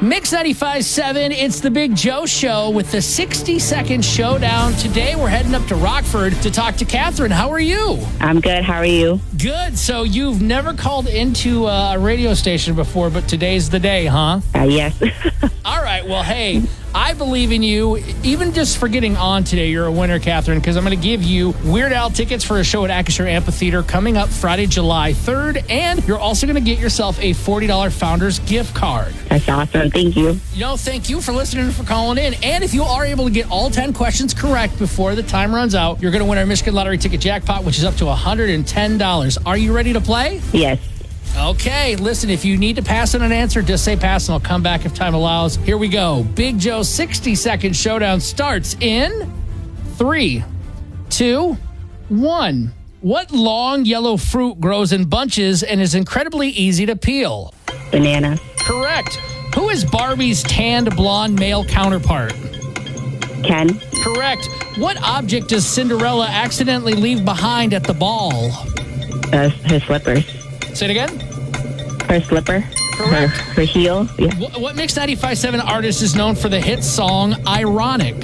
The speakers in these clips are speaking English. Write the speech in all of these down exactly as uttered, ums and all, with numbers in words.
Mix ninety-five point seven, it's the Big Joe Show with the sixty-second showdown. Today we're heading up to Rockford to talk to Catherine. How are you? I'm good. How are you? Good. So you've never called into a radio station before, but today's the day, huh? Uh, yes. All right. Well, hey, I believe in you. Even just for getting on today, you're a winner, Catherine, because I'm going to give you Weird Al tickets for a show at Acrisure Amphitheater coming up Friday, July third, and you're also going to get yourself a forty dollars Founders gift card. That's awesome. Thank you. You know, thank you for listening and for calling in. And if you are able to get all ten questions correct before the time runs out, you're going to win our Michigan Lottery ticket jackpot, which is up to one hundred ten dollars. Are you ready to play? Yes. Okay, listen, if you need to pass on an answer, just say pass and I'll come back if time allows. Here we go. Big Joe's sixty-second showdown starts in three, two, one. What long yellow fruit grows in bunches and is incredibly easy to peel? Banana. Correct. Who is Barbie's tanned blonde male counterpart? Ken. Correct. What object does Cinderella accidentally leave behind at the ball? Uh, her slippers. Say it again. Her slipper. Correct. Her, her heel. Yeah. What, what Mix ninety-five point seven artist is known for the hit song Ironic?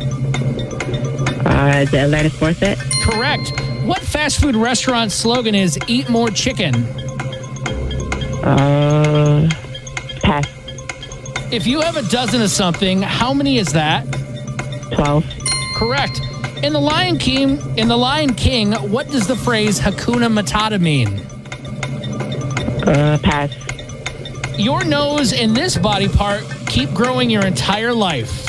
Uh, the Alanis Morissette. Correct. What fast food restaurant slogan is Eat More Chicken? Uh, pass. If you have a dozen of something, how many is that? twelve. Correct. In the Lion King, in the Lion King, what does the phrase Hakuna Matata mean? Uh, pass. Your nose and this body part keep growing your entire life.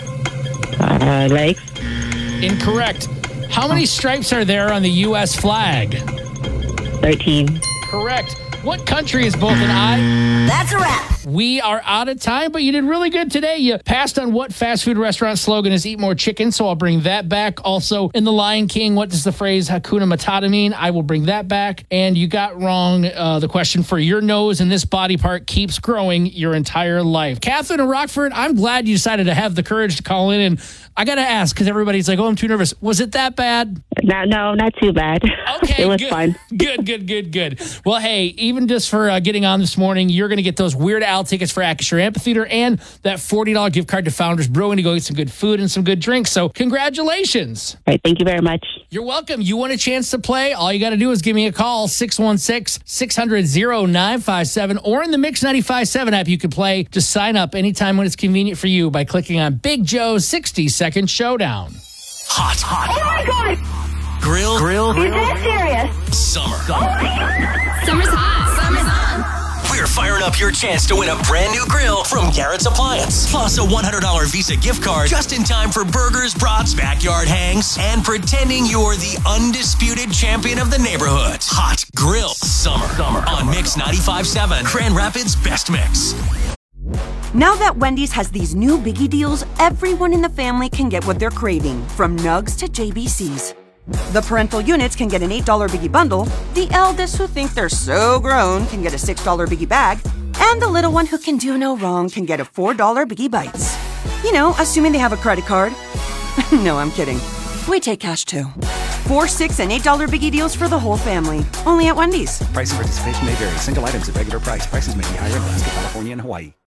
Uh, legs. Incorrect. How many stripes are there on the U S flag? thirteen. Correct. What country is both an eye? That's a wrap. We are out of time, but you did really good today. You passed on what fast food restaurant slogan is Eat More Chicken, so I'll bring that back. Also, in The Lion King, what does the phrase Hakuna Matata mean? I will bring that back. And you got wrong uh, the question for your nose and this body part keeps growing your entire life. Catherine and Rockford, I'm glad you decided to have the courage to call in. And I got to ask, because everybody's like, oh, I'm too nervous. Was it that bad? No, no, not too bad. Okay, it was good, fun. Good, good, good, good. Well, hey, even just for uh, getting on this morning, you're going to get those Weird Al tickets for Acrisure Amphitheater and that forty dollars gift card to Founders Brewing to go get some good food and some good drinks. So congratulations. All right, thank you very much. You're welcome. You want a chance to play? All you got to do is give me a call, six one six, six hundred, nine five seven, or in the Mix ninety-five point seven app you can play. Just sign up anytime when it's convenient for you by clicking on Big Joe's sixty-second showdown. Hot, hot. Oh my God. Grill, grill, Is that serious? summer. Oh my God. Summer's hot. Summer's on. We're firing up your chance to win a brand new grill from Garrett's Appliance. Plus a one hundred dollars Visa gift card just in time for burgers, brats, backyard hangs, and pretending you're the undisputed champion of the neighborhood. Hot Grill Summer, summer. on Mix ninety-five point seven, Grand Rapids Best Mix. Now that Wendy's has these new biggie deals, everyone in the family can get what they're craving, from Nugs to J B Cs. The parental units can get an eight dollars biggie bundle, the eldest who think they're so grown can get a six dollars biggie bag, and the little one who can do no wrong can get a four dollars biggie bites. You know, assuming they have a credit card. No, I'm kidding. We take cash too. Four, six, and eight dollars biggie deals for the whole family. Only at Wendy's. Price and participation may vary. Single items at regular price. Prices may be higher in Alaska, California, and Hawaii.